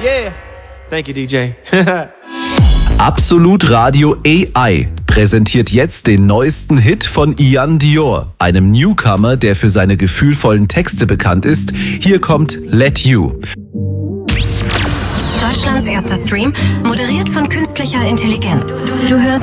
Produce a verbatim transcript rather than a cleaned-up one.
Yeah. Thank you, D J. Absolut Radio A I präsentiert jetzt den neuesten Hit von Ian Dior, einem Newcomer, der für seine gefühlvollen Texte bekannt ist. Hier kommt Let You. Deutschlands erster Stream, moderiert von künstlicher Intelligenz. Du hörst